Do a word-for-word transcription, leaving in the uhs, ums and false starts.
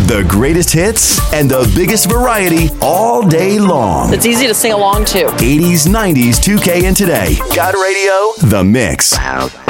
The greatest hits and the biggest variety all day long. It's easy to sing along to. eighties, nineties, two K, and today. God Radio, The Mix. Wow.